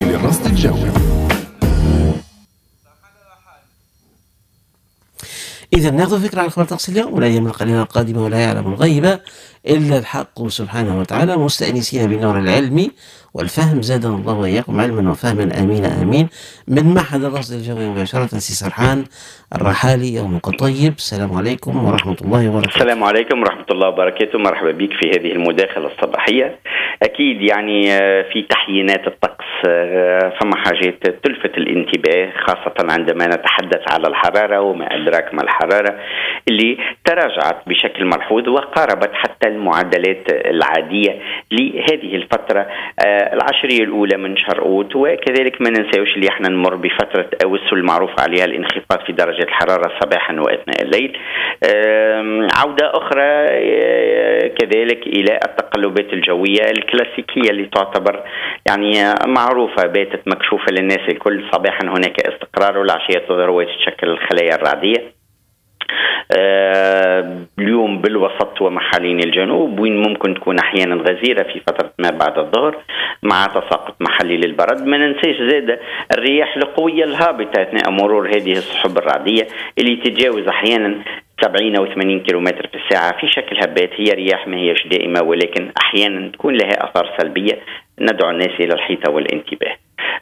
للرصد الجوي. إذا ناخذ فكرة عن أخبار طقس اليوم والأيام القليلة القادمة، ولا يعلم الغيب إلا الحق سبحانه وتعالى، مستأنسين بالنور العلمي والفهم. زادنا الله وإياكم علما وفهما، آمين آمين. من معهد الرصد الجوي مباشرة، سي سرحان الرحالي. يومك طيب. السلام عليكم ورحمة الله وبركاته. السلام عليكم ورحمة الله وبركاته. مرحبا بك في هذه المداخلة الصباحية. أكيد يعني في تحيينات الطقس فما حاجات تلفت الانتباه، خاصة عندما نتحدث على الحرارة وما أدراك ما الحرارة اللي تراجعت بشكل ملحوظ وقاربت حتى المعدلات العادية لهذه الفترة العشرية الأولى من شهر أوت. وكذلك ما ننساوش اللي احنا نمر بفترة أوس المعروف عليها الانخفاض في درجة الحرارة صباحا وأثناء الليل. عودة أخرى كذلك إلى التقلبات الجوية الكلاسيكية اللي تعتبر يعني معروفة، باتت مكشوفة للناس الكل. صباحا هناك استقرار والعشية تظهر وتتشكل الخلايا الرعدية. اليوم بالوسط ومحالين الجنوب، وين ممكن تكون أحيانا غزيرة في فترة ما بعد الظهر مع تساقط محلي للبرد. ما ننسيش زاد الرياح القوية الهابطة أثناء مرور هذه السحب الرعدية اللي تتجاوز أحيانا 70 أو 80 كيلومتر في الساعة في شكل هبات. هي رياح ما هيش دائمة، ولكن أحيانا تكون لها أثار سلبية. ندعو الناس إلى الحيطة والانتباه.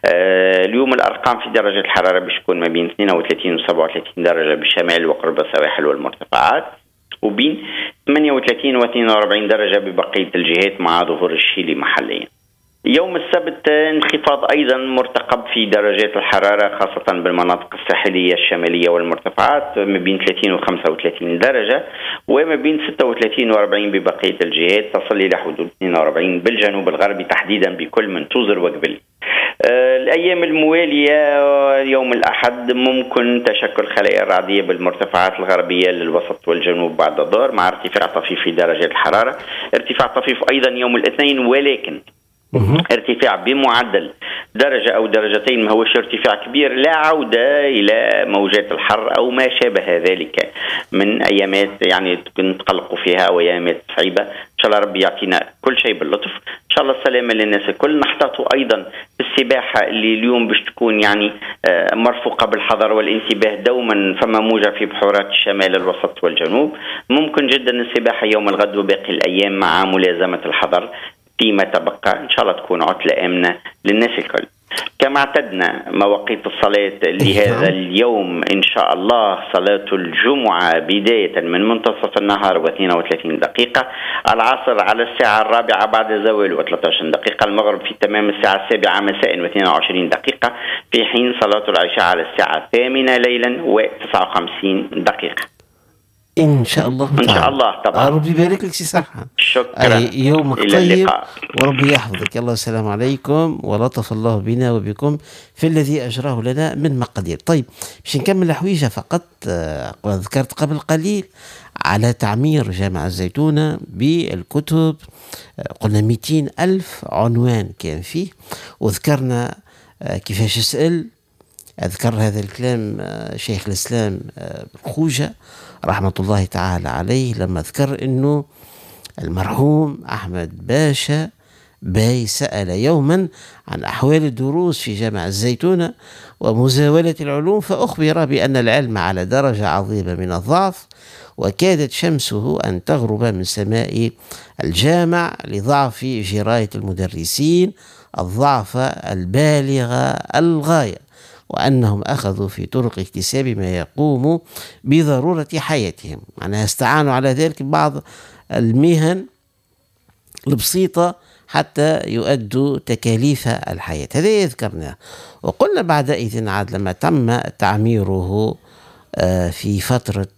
اليوم الأرقام في درجة الحرارة بتكون ما بين 32 و 37 درجة بالشمال وقرب السواحل والمرتفعات، وبين 38 و 42 درجة ببقية الجهات مع ظهور الشيلي محليا. يوم السبت انخفاض أيضا مرتقب في درجات الحرارة، خاصة بالمناطق الساحلية الشمالية والمرتفعات، ما بين 30 و 35 درجة، وما بين 36 و 40 ببقية الجهات، تصل إلى حدود 42 بالجنوب الغربي تحديدا بكل من توزر وقبل. الأيام الموالية يوم الأحد ممكن تشكل خلايا رعدية بالمرتفعات الغربية للوسط والجنوب بعد الظهر، مع ارتفاع طفيف في درجة الحرارة. ارتفاع طفيف أيضا يوم الاثنين، ولكن ارتفاع بمعدل درجة أو درجتين، ما هوش ارتفاع كبير. لا عودة إلى موجات الحر أو ما شابه ذلك من أيامات يعني نتقلقوا فيها أو أيامات صعيبة. إن شاء الله ربي يعطينا كل شيء باللطف. إن شاء الله السلامة للناس الكل. نحتاطوا أيضا بالسباحة اللي اليوم باش تكون يعني مرفوقة بالحذر والانتباه دوما. فما موجة في بحورات الشمال الوسط والجنوب. ممكن جدا السباحة يوم الغد وباقي الأيام مع ملازمة الحذر فيما تبقى. إن شاء الله تكون عطلة آمنة للناس الكل. كما اعتدنا مواقيت الصلاة لهذا اليوم إن شاء الله: صلاة الجمعة بداية من منتصف النهار و32 دقيقة، العصر على الساعة 4 بعد زوال و13 دقيقة، المغرب في تمام الساعة 7 مساء و22 دقيقة، في حين صلاة العشاء على الساعة 8 ليلا و59 دقيقة. إن شاء الله إن شاء الله طبعا. ربي يبارك لك سي سرحان. شكرا. يومك طيب وربي يحفظك. الله السلام عليكم ولطف الله بنا وبكم في الذي أجراه لنا من مقادير. طيب باش نكمل حويجة فقط. ذكرت قبل قليل على تعمير جامعة الزيتونة بالكتب، قلنا 200 ألف عنوان كان فيه، وذكرنا كيفاش يسأل. أذكر هذا الكلام شيخ الإسلام خوجة رحمة الله تعالى عليه لما ذكر أنه المرحوم أحمد باشا باي سأل يوما عن أحوال الدروس في جامعة الزيتونة ومزاولة العلوم، فأخبر بأن العلم على درجة عظيمة من الضعف، وكادت شمسه أن تغرب من سماء الجامع لضعف جراية المدرسين، الضعف البالغ الغاية، وأنهم أخذوا في طرق اكتساب ما يقوم بضرورة حياتهم. معناها استعانوا على ذلك بعض المهن البسيطة حتى يؤدوا تكاليف الحياة. هذا يذكرنا. وقلنا بعد إذن عاد لما تم تعميره في فترة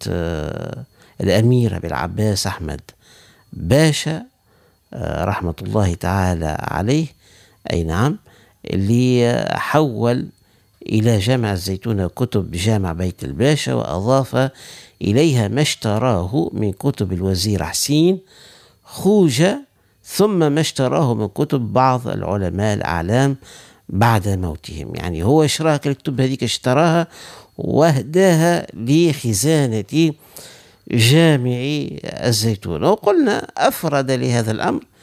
الأمير أبي العباس أحمد باشا رحمة الله تعالى عليه، أي نعم، اللي حول إلى جامع الزيتونة كتب جامع بيت الباشا، وأضاف إليها ما اشتراه من كتب الوزير حسين خوجة، ثم ما اشتراه من كتب بعض العلماء الأعلام بعد موتهم. يعني هو اشترى الكتب هذيك، اشتراها واهداها لخزانة جامع الزيتونة. وقلنا أفرد لهذا الأمر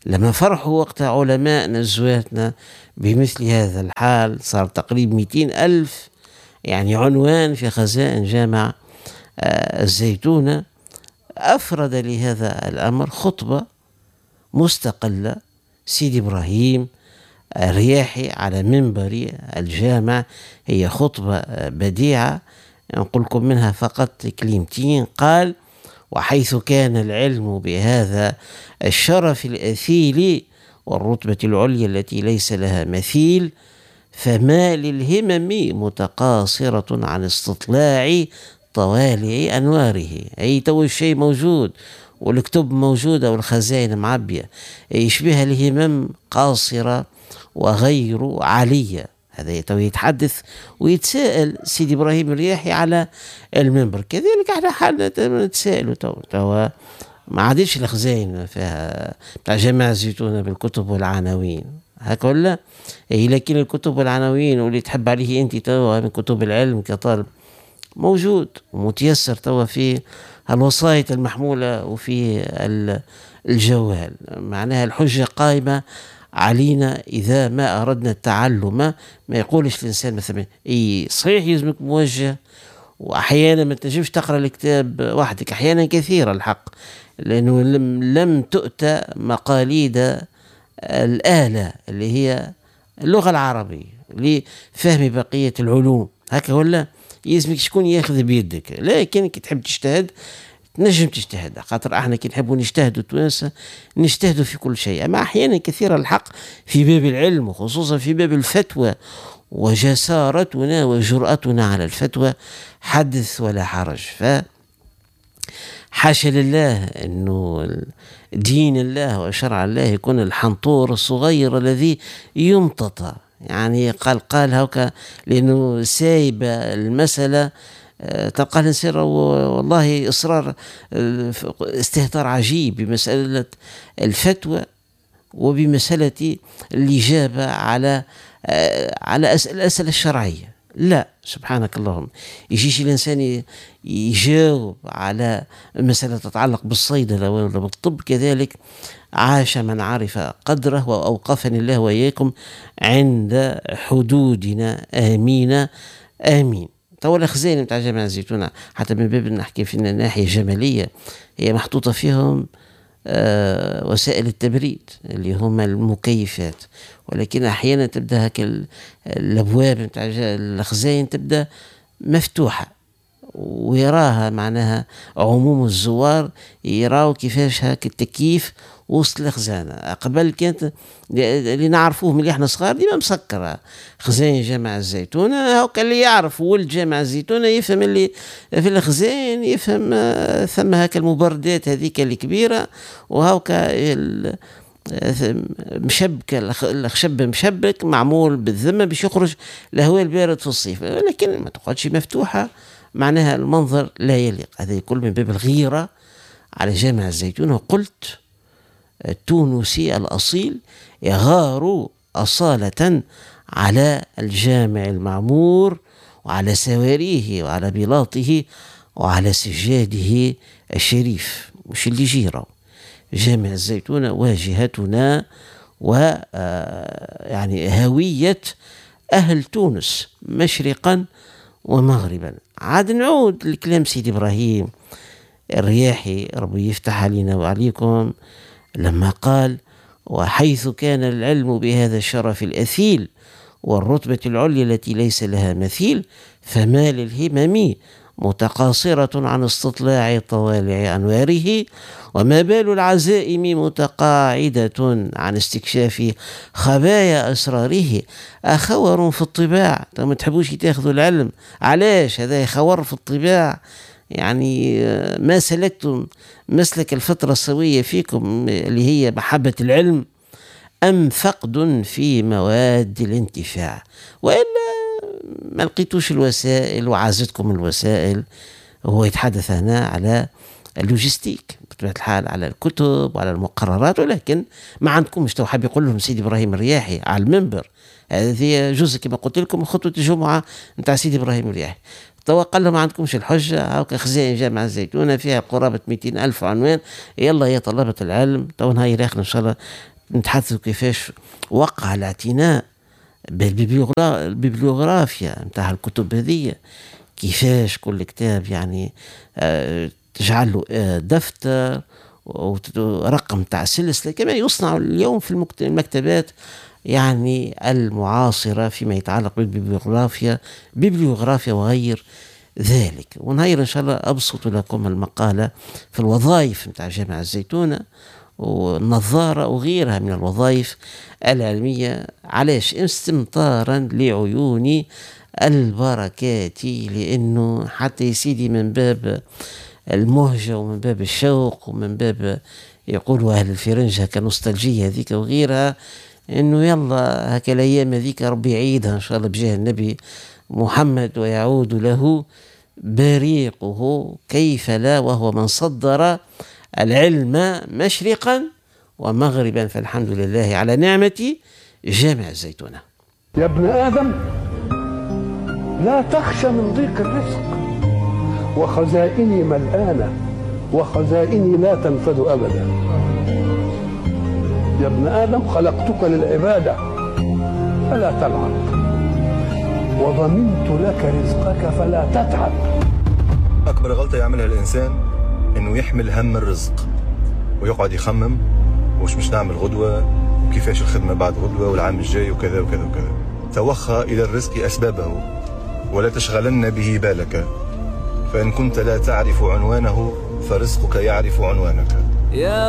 لما فرحوا وقتها علماءنا زواتنا بمثل هذا الحال، صار تقريبا 200,000 يعني عنوان في خزائن جامع الزيتونة. أفرد لهذا الأمر خطبة مستقلة سيدي إبراهيم الرياحي على منبر الجامع. هي خطبة بديعة، نقول لكم منها فقط كلمتين. قال: وحيث كان العلم بهذا الشرف الأثيل والرتبة العليا التي ليس لها مثيل، فما للهمم متقاصرة عن استطلاع طوالع أنواره. أي تو الشيء موجود والكتب موجودة والخزائن معبية، يشبه الهمم قاصرة وغير عالية. هذا تو يتحدث ويتساءل سيدي إبراهيم الرياحي على المنبر. كذلك احنا حالنا نتساءلوا تو ما عادش الخزائن فيها بتاع جامع الزيتونة بالكتب والعناوين هكا ولا إيه؟ لكن الكتب والعناوين واللي تحب عليه انت توا من كتب العلم كطالب موجود ومتيسر توا في الوسائط المحمولة وفي الجوال. معناها الحجة قائمة علينا إذا ما أردنا التعلم. ما يقولش الإنسان مثلا إيه صحيح يلزمك موجه، وأحيانا ما تنجمش تقرأ الكتاب وحدك، أحيانا كثيرة الحق، لأنه لم تؤتى مقاليد الآلة اللي هي اللغة العربية لفهم بقية العلوم هكا ولا يلزمك شكون ياخذ بيدك. لكن كي تحب تجتهد نجم تجتهد، خاطر احنا كي نحبوا نجتهدوا التوانسة نجتهدوا في كل شيء. اما احيانا كثيرا الحق في باب العلم وخصوصا في باب الفتوى، وجسارتنا وجرأتنا على الفتوى حدث ولا حرج. حاشا لله انه دين الله وشرع الله يكون الحنطور الصغير الذي يمتطى. يعني قال هكا لانه سايبه المساله، تلقى الإنسان والله إصرار استهتار عجيب بمسألة الفتوى وبمسألة الإجابة على الأسئلة الشرعية. لا سبحانك اللهم، يجيش الإنسان يجاوب على مسألة تتعلق بالصيدلة ولا بالطب. كذلك عاش من عرف قدره، وأوقفني الله وإياكم عند حدودنا. آمين آمين. طول الخزائن بتاع جامع الزيتونة حتى من باب نحكي في الناحية جمالية، هي محطوطة فيهم وسائل التبريد اللي هم المكيفات، ولكن أحيانا تبدأ هك الأبواب بتاع الخزائن تبدأ مفتوحة، ويراها معناها عموم الزوار يراوا كيفاش هاك التكييف وسط الخزانة. قبل كانت اللي نعرفوه من اللي احنا صغار ديما مسكرة خزائن جامع الزيتونة. هاك اللي يعرف ولد جامع الزيتونة يفهم اللي في الخزائن، يفهم ثم هاك المبردات هذيك الكبيرة، وهاك مشبكة الخشب مشبك معمول بالذمة باش يخرج الهواء البارد في الصيف، لكن ما تقعدش مفتوحة، معناها المنظر لا يليق. هذا يكون من باب الغيرة على جامع الزيتونة. وقلت التونسي الأصيل يغار أصالة على الجامع المعمور وعلى سواريه وعلى بلاطه وعلى سجاده الشريف، مش اللي جيره. جامع الزيتونة واجهتنا يعني هوية أهل تونس مشرقا ومغربا. عاد نعود لكلام سيدي إبراهيم الرياحي ربي يفتح علينا وعليكم لما قال: وحيث كان العلم بهذا الشرف الأثيل والرتبة العليا التي ليس لها مثيل، فما للهمم متقاصرة عن استطلاع طوالع أنواره، وما بال العزائم متقاعدة عن استكشاف خبايا أسراره. أخور في الطباع. ما تحبوش تاخذوا العلم، علاش هذا يخور في الطباع؟ يعني ما سلكتم مسلك الفطرة السوية فيكم اللي هي محبة العلم، أم فقد في مواد الانتفاع؟ وإلا ما لقيتوش الوسائل وعازتكم الوسائل. هو يتحدث هنا على اللوجستيك بطبيعة الحال، على الكتب وعلى المقررات، ولكن ما عندكمش. تو حاب يقول لهم سيدي إبراهيم الرياحي على المنبر، هذه جزء كما قلت لكم خطوة الجمعة نتاع سيدي إبراهيم الرياحي. تو قال لهم ما عندكمش الحجة، هاكا خزائن جامع الزيتونة فيها قرابة 200,000 عنوان، يلا يا طلبة العلم تو نهاية آخر إن شاء الله نتحدثوا كيفاش وقع الاعتناء بالبيبليوغرافيا نتاع الكتب هذه، كيفاش كل كتاب يعني تجعل له دفتر ورقم تاع سلسلة كما يصنع اليوم في المكتبات يعني المعاصرة فيما يتعلق بالبيبليوغرافيا وغير ذلك. ونهير إن شاء الله أبسط لكم المقالة في الوظائف نتاع جامعة الزيتونة والنظارة وغيرها من الوظائف العلمية. علاش؟ استمطارا لعيون البركات، لأنه حتى يسيدي من باب المهجة ومن باب الشوق ومن باب يقولوا أهل الفرنج هكا نوستالجية هذيك وغيرها، إنه يلا هكا الأيام هذيك ربي يعيدها إن شاء الله بجاه النبي محمد ويعود له بريقه، كيف لا، وهو من صدر العلم مشرقا ومغربا، فالحمد لله على نعمة جامع الزيتونة. يا ابن آدم لا تخشى من ضيق الرزق، وخزائني ملآنة وخزائني لا تنفذ أبدا. يا ابن آدم خلقتك للعبادة فلا تلعب، وضمنت لك رزقك فلا تتعب. أكبر غلطة يعملها الإنسان إنه يحمل هم الرزق ويقعد يخمم مش نعمل غدوة وكيفاش الخدمة بعد غدوة والعام الجاي وكذا وكذا وكذا. توخى إلى الرزق أسبابه ولا تشغلن به بالك، فإن كنت لا تعرف عنوانه فرزقك يعرف عنوانك.